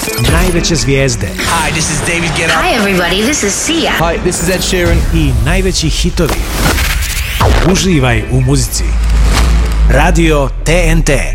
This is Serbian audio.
Najveće zvijezde. Hi, this is David Guetta. Hi everybody, this is Sia. Hi, this is Ed Sheeran. I najveći hitovi. Uživaj u muzici. Radio TNT.